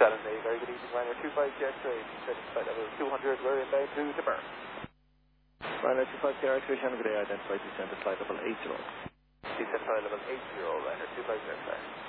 Challenge A, very good evening, Ryanair 25 X-ray, descending flight level 200, we're inbound to Timber. Ryanair 25 X-ray, Shannon, good day, identified descent at flight level 80. Descent flight level 80, Ryanair 25 X-ray.